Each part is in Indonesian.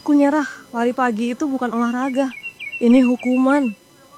Aku nyerah, lari pagi itu bukan olahraga. Ini hukuman.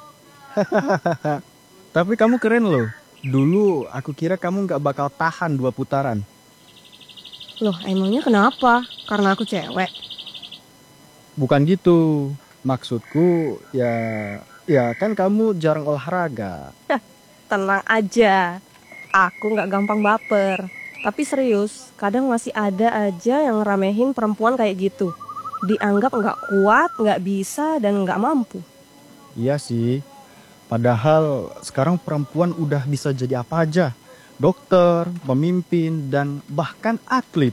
Tapi kamu keren loh. Dulu aku kira kamu gak bakal tahan 2 putaran. Loh, emangnya kenapa? Karena aku cewek. Bukan gitu. Maksudku ya kan kamu jarang olahraga. Tenang aja, aku gak gampang baper. Tapi serius, kadang masih ada aja yang ngeramehin perempuan kayak gitu. Dianggap gak kuat, gak bisa, dan gak mampu. Iya sih. Padahal sekarang perempuan udah bisa jadi apa aja. Dokter, pemimpin, dan bahkan atlet.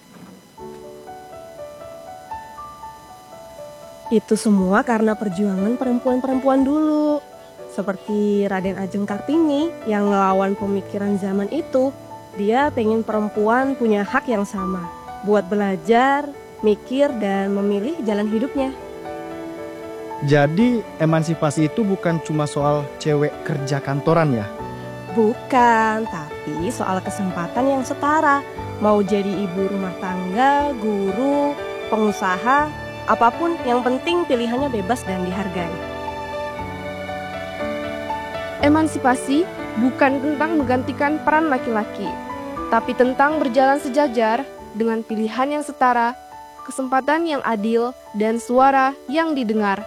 Itu semua karena perjuangan perempuan-perempuan dulu. Seperti Raden Ajeng Kartini yang ngelawan pemikiran zaman itu. Dia pengen perempuan punya hak yang sama buat belajar, mikir, dan memilih jalan hidupnya. Jadi emansipasi itu bukan cuma soal cewek kerja kantoran ya? Bukan, tapi soal kesempatan yang setara. Mau jadi ibu rumah tangga, guru, pengusaha, apapun yang penting pilihannya bebas dan dihargai. Emansipasi bukan tentang menggantikan peran laki-laki, tapi tentang berjalan sejajar dengan pilihan yang setara, kesempatan yang adil, dan suara yang didengar.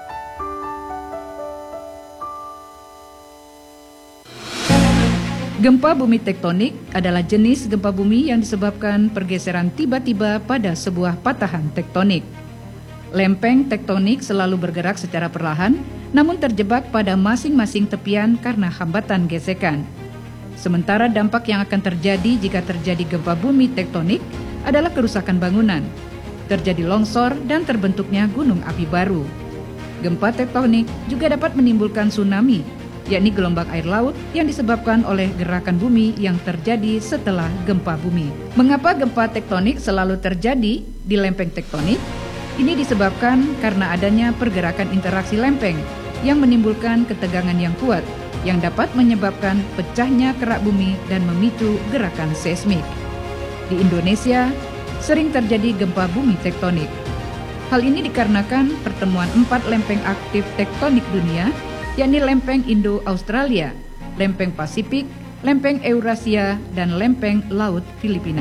Gempa bumi tektonik adalah jenis gempa bumi yang disebabkan pergeseran tiba-tiba pada sebuah patahan tektonik. Lempeng tektonik selalu bergerak secara perlahan, namun terjebak pada masing-masing tepian karena hambatan gesekan. Sementara dampak yang akan terjadi jika terjadi gempa bumi tektonik adalah kerusakan bangunan, terjadi longsor, dan terbentuknya gunung api baru. Gempa tektonik juga dapat menimbulkan tsunami, yakni gelombang air laut yang disebabkan oleh gerakan bumi yang terjadi setelah gempa bumi. Mengapa gempa tektonik selalu terjadi di lempeng tektonik? Ini disebabkan karena adanya pergerakan interaksi lempeng yang menimbulkan ketegangan yang kuat yang dapat menyebabkan pecahnya kerak bumi dan memicu gerakan seismik. Di Indonesia, sering terjadi gempa bumi tektonik. Hal ini dikarenakan pertemuan 4 lempeng aktif tektonik dunia, yakni lempeng Indo-Australia, lempeng Pasifik, lempeng Eurasia, dan lempeng Laut Filipina.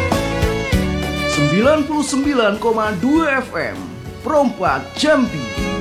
Sembilan puluh 99,2 FM Perompak Jambi.